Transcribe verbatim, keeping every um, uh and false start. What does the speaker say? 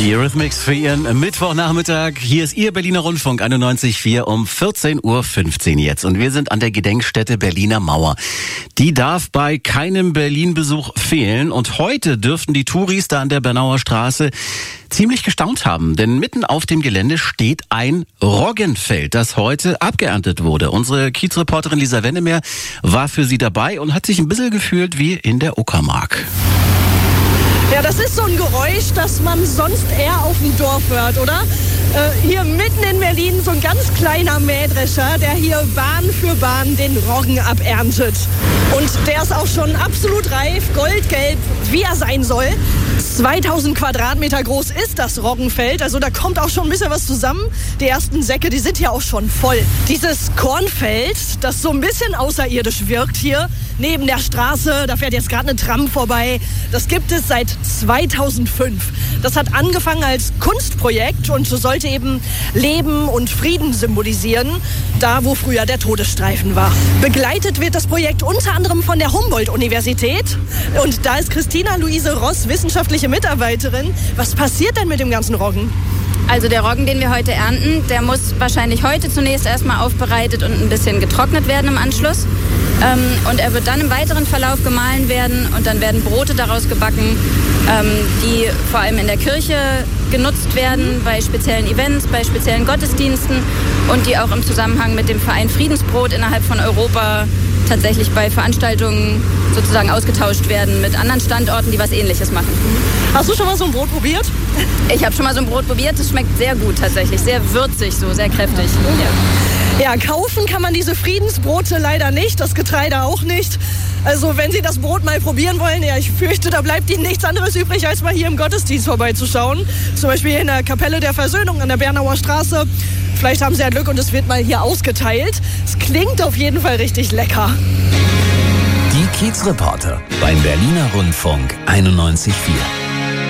Die Eurythmics für Ihren Mittwochnachmittag. Hier ist Ihr Berliner Rundfunk einundneunzig Komma vier um vierzehn Uhr fünfzehn jetzt. Und wir sind an der Gedenkstätte Berliner Mauer. Die darf bei keinem Berlin-Besuch fehlen. Und heute dürften die Touris da an der Bernauer Straße ziemlich gestaunt haben. Denn mitten auf dem Gelände steht ein Roggenfeld, das heute abgeerntet wurde. Unsere Kiezreporterin Lisa Wennemer war für Sie dabei und hat sich ein bisschen gefühlt wie in der Uckermark. Ja, das ist so ein Geräusch, das man sonst eher auf dem Dorf hört, oder? Äh, hier mitten in Berlin so ein ganz kleiner Mähdrescher, der hier Bahn für Bahn den Roggen aberntet. Und der ist auch schon absolut reif, goldgelb, wie er sein soll. zweitausend Quadratmeter groß ist das Roggenfeld, also da kommt auch schon ein bisschen was zusammen. Die ersten Säcke, die sind ja auch schon voll. Dieses Kornfeld, das so ein bisschen außerirdisch wirkt hier, neben der Straße, da fährt jetzt gerade eine Tram vorbei, das gibt es seit zweitausendfünf. Das hat angefangen als Kunstprojekt und sollte eben Leben und Frieden symbolisieren, da wo früher der Todesstreifen war. Begleitet wird das Projekt unter anderem von der Humboldt-Universität und da ist Christina Luise Ross, wissenschaftliche Mitarbeiterin. Was passiert denn mit dem ganzen Roggen? Also der Roggen, den wir heute ernten, der muss wahrscheinlich heute zunächst erstmal aufbereitet und ein bisschen getrocknet werden im Anschluss. Ähm, und er wird dann im weiteren Verlauf gemahlen werden und dann werden Brote daraus gebacken, ähm, die vor allem in der Kirche genutzt werden, bei speziellen Events, bei speziellen Gottesdiensten und die auch im Zusammenhang mit dem Verein Friedensbrot innerhalb von Europa tatsächlich bei Veranstaltungen sozusagen ausgetauscht werden mit anderen Standorten, die was Ähnliches machen. Hast du schon mal so ein Brot probiert? Ich habe schon mal so ein Brot probiert. Das schmeckt sehr gut tatsächlich, sehr würzig, so sehr kräftig. Ja. Ja, kaufen kann man diese Friedensbrote leider nicht, das Getreide auch nicht. Also wenn Sie das Brot mal probieren wollen, ja, ich fürchte, da bleibt Ihnen nichts anderes übrig, als mal hier im Gottesdienst vorbeizuschauen. Zum Beispiel in der Kapelle der Versöhnung an der Bernauer Straße. Vielleicht haben Sie ja Glück und es wird mal hier ausgeteilt. Es klingt auf jeden Fall richtig lecker. Die Kiezreporter beim Berliner Rundfunk einundneunzig Komma vier.